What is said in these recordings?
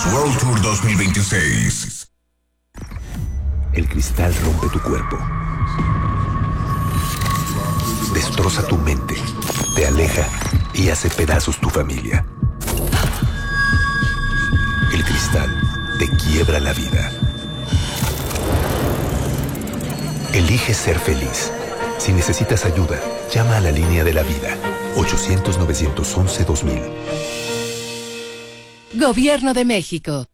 World Tour 2026. El cristal rompe tu cuerpo, destroza tu mente, te aleja y hace pedazos tu familia. El cristal te quiebra la vida. Elige ser feliz. Si necesitas ayuda, llama a la línea de la vida. 800-911-2000. Gobierno de México.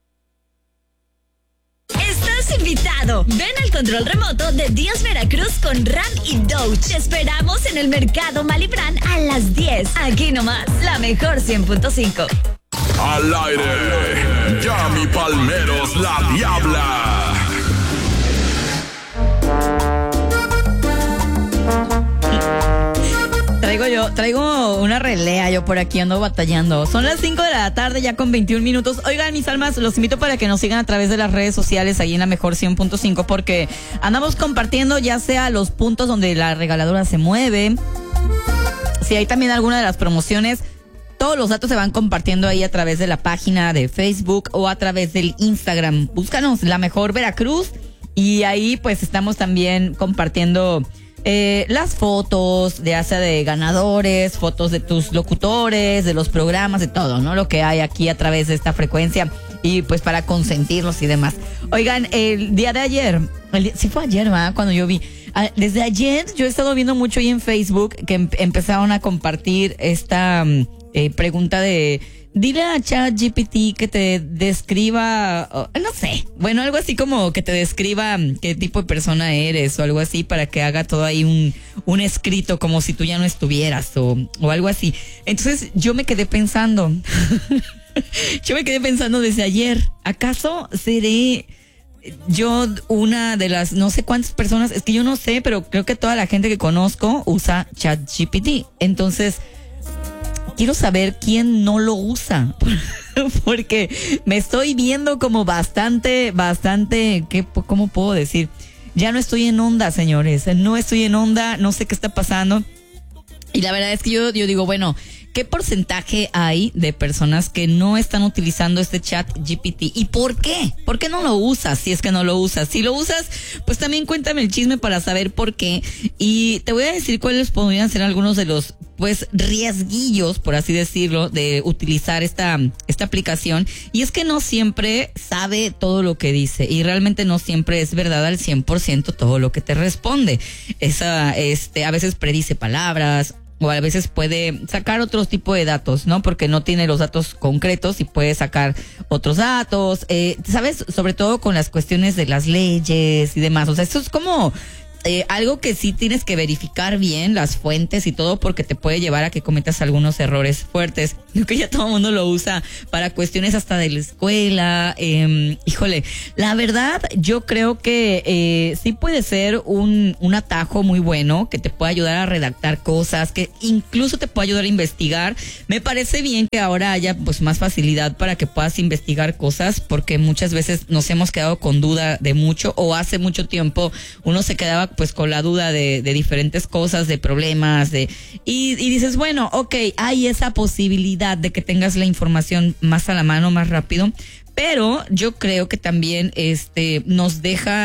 Estás invitado. Ven al control remoto de Díaz Veracruz con Ram y Dodge. Te esperamos en el Mercado Malibran a las 10. Aquí nomás, la mejor 100.5. Al aire, Yami Palmeros, la Diabla. Traigo una relea, yo por aquí ando batallando. Son las 5 de la tarde ya con 21 minutos. Oigan, mis almas, los invito para que nos sigan a través de las redes sociales ahí en la mejor 100.5 porque andamos compartiendo ya sea los puntos donde la regaladora se mueve. Si hay también alguna de las promociones, todos los datos se van compartiendo ahí a través de la página de Facebook o a través del Instagram. Búscanos La Mejor Veracruz y ahí pues estamos también compartiendo las fotos de ganadores, fotos de tus locutores, de los programas, de todo, ¿no? Lo que hay aquí a través de esta frecuencia y pues para consentirlos y demás. Oigan, el día de ayer, sí fue ayer, ¿verdad? Cuando yo vi, desde ayer yo he estado viendo mucho ahí en Facebook que empezaron a compartir esta pregunta de dile a ChatGPT que te describa, no sé, bueno, algo así como que te describa qué tipo de persona eres o algo así para que haga todo ahí un escrito como si tú ya no estuvieras o algo así. Entonces yo me quedé pensando, desde ayer, ¿acaso seré yo una de las no sé cuántas personas? Es que yo no sé, pero creo que toda la gente que conozco usa ChatGPT. Entonces quiero saber quién no lo usa, porque me estoy viendo como bastante, ¿cómo puedo decir? Ya no estoy en onda, señores, no estoy en onda, no sé qué está pasando. Y la verdad es que yo digo, bueno, ¿qué porcentaje hay de personas que no están utilizando este chat GPT? ¿Y por qué? ¿Por qué no lo usas si es que no lo usas? Si lo usas, pues también cuéntame el chisme para saber por qué. Y te voy a decir cuáles podrían ser algunos de los pues riesguillos, por así decirlo, de utilizar esta aplicación. Y es que no siempre sabe todo lo que dice y realmente no siempre es verdad al 100% todo lo que te responde. A veces predice palabras o a veces puede sacar otro tipo de datos, ¿no? Porque no tiene los datos concretos y puede sacar otros datos, ¿sabes? Sobre todo con las cuestiones de las leyes y demás. O sea, esto es como algo que sí tienes que verificar bien las fuentes y todo porque te puede llevar a que cometas algunos errores fuertes. Creo que ya todo el mundo lo usa para cuestiones hasta de la escuela. Híjole, la verdad yo creo que sí puede ser un atajo muy bueno que te puede ayudar a redactar cosas, que incluso te puede ayudar a investigar. Me parece bien que ahora haya pues más facilidad para que puedas investigar cosas porque muchas veces nos hemos quedado con duda de mucho o hace mucho tiempo uno se quedaba pues con la duda de diferentes cosas, de problemas, y dices, bueno, ok, hay esa posibilidad de que tengas la información más a la mano, más rápido, pero yo creo que también nos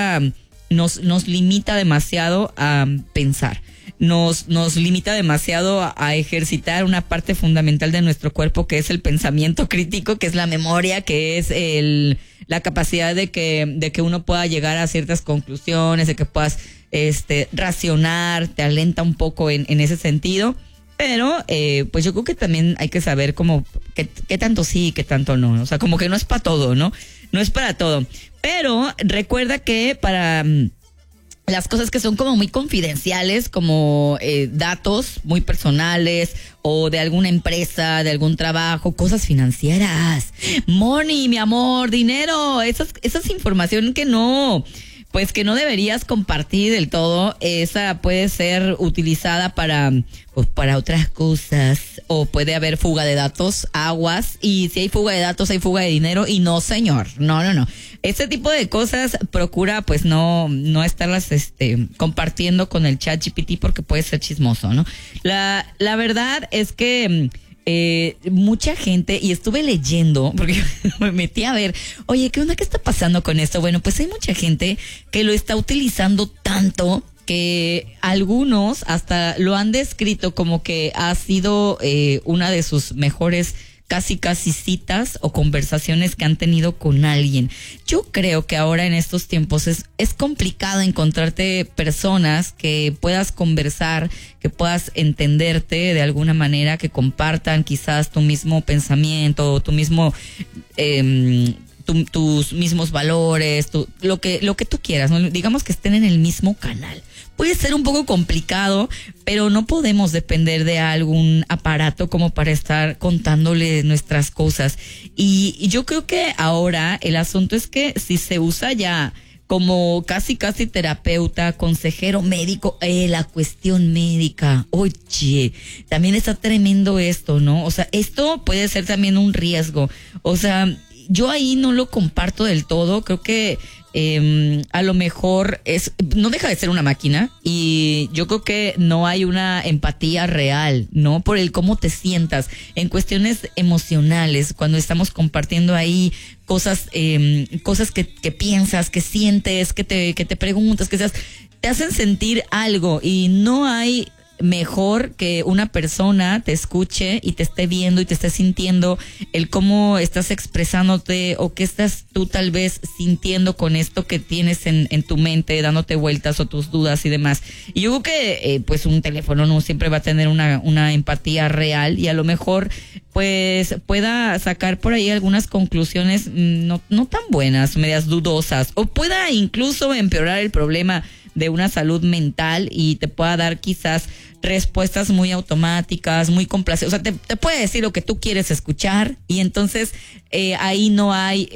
limita demasiado a pensar. Nos limita demasiado a ejercitar una parte fundamental de nuestro cuerpo que es el pensamiento crítico, que es la memoria, que es la capacidad de que uno pueda llegar a ciertas conclusiones, de que puedas racionar, te alenta un poco en ese sentido. Pero pues yo creo que también hay que saber como qué tanto sí y qué tanto no. O sea, como que no es para todo, ¿no? No es para todo. Pero recuerda que para las cosas que son como muy confidenciales, como datos muy personales o de alguna empresa, de algún trabajo, cosas financieras, money, mi amor, dinero, esas información que no deberías compartir del todo, esa puede ser utilizada para otras cosas o puede haber fuga de datos, aguas, y si hay fuga de datos hay fuga de dinero y no, señor, no. Este tipo de cosas procura pues no estarlas compartiendo con el chat GPT porque puede ser chismoso, ¿no? La verdad es que mucha gente, y estuve leyendo, porque me metí a ver, oye, ¿qué onda? ¿Qué está pasando con esto? Bueno, pues hay mucha gente que lo está utilizando tanto que algunos hasta lo han descrito como que ha sido una de sus mejores casi citas o conversaciones que han tenido con alguien. Yo creo que ahora en estos tiempos es complicado encontrarte personas que puedas conversar, que puedas entenderte de alguna manera, que compartan quizás tu mismo pensamiento, tu mismo tus mismos valores, lo que tú quieras, ¿no? Digamos que estén en el mismo canal. Puede ser un poco complicado, pero no podemos depender de algún aparato como para estar contándole nuestras cosas. Y yo creo que ahora el asunto es que si se usa ya como casi terapeuta, consejero médico, la cuestión médica, oye, también está tremendo esto, ¿no? O sea, esto puede ser también un riesgo. O sea, yo ahí no lo comparto del todo, creo que a lo mejor no deja de ser una máquina, y yo creo que no hay una empatía real, ¿no? Por el cómo te sientas en cuestiones emocionales, cuando estamos compartiendo ahí cosas que piensas, que sientes, que te preguntas, que te hacen sentir algo, y no hay mejor que una persona te escuche y te esté viendo y te esté sintiendo el cómo estás expresándote o qué estás tú tal vez sintiendo con esto que tienes en tu mente, dándote vueltas o tus dudas y demás. Y yo creo que pues un teléfono no siempre va a tener una empatía real, y a lo mejor pues pueda sacar por ahí algunas conclusiones no tan buenas, medias dudosas, o pueda incluso empeorar el problema de una salud mental y te pueda dar quizás respuestas muy automáticas, muy complacientes. O sea, te puede decir lo que tú quieres escuchar, y entonces ahí no hay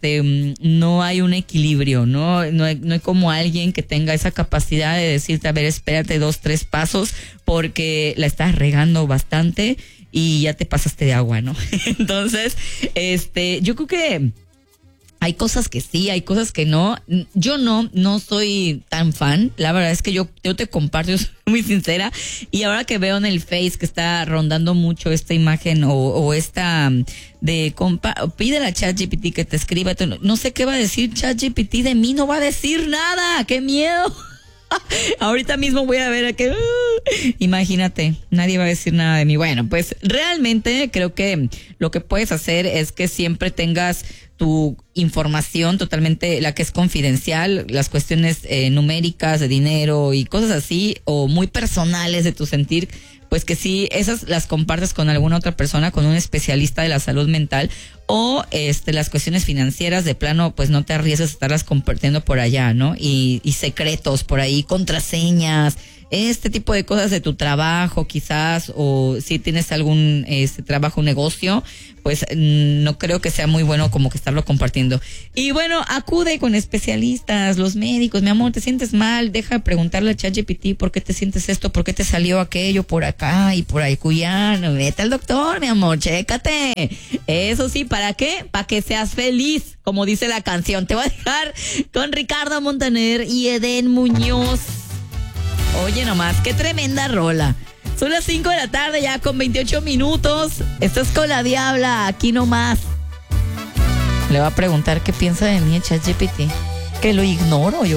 un equilibrio, no hay como alguien que tenga esa capacidad de decirte, a ver, espérate 2-3 pasos porque la estás regando bastante y ya te pasaste de agua, ¿no? Entonces, yo creo que hay cosas que sí, hay cosas que no. Yo no soy tan fan. La verdad es que yo te comparto, yo soy muy sincera. Y ahora que veo en el Face que está rondando mucho esta imagen o esta de pídele a ChatGPT que te escriba. No sé qué va a decir ChatGPT de mí, no va a decir nada. ¡Qué miedo! Ahorita mismo voy a ver a que imagínate, nadie va a decir nada de mí. Bueno, pues realmente creo que lo que puedes hacer es que siempre tengas tu información totalmente, la que es confidencial, las cuestiones numéricas de dinero y cosas así, o muy personales de tu sentir, pues que sí, esas las compartas con alguna otra persona, con un especialista de la salud mental, o las cuestiones financieras de plano, pues no te arriesgues a estarlas compartiendo por allá, ¿no? Y secretos por ahí, contraseñas, este tipo de cosas de tu trabajo quizás, o si tienes algún trabajo, negocio, pues no creo que sea muy bueno como que estarlo compartiendo. Y bueno, acude con especialistas, los médicos. Mi amor, ¿te sientes mal? Deja de preguntarle a ChatGPT por qué te sientes esto, por qué te salió aquello por acá y por ahí cuyano. Vete al doctor, mi amor, chécate. Eso sí, ¿para qué? Para que seas feliz, como dice la canción. Te voy a dejar con Ricardo Montaner y Eden Muñoz. Oye nomás, qué tremenda rola. Son las 5 de la tarde ya con 28 minutos. Estás con la Diabla, aquí nomás. Le voy a preguntar qué piensa de mí el ChatGPT. Que lo ignoro yo.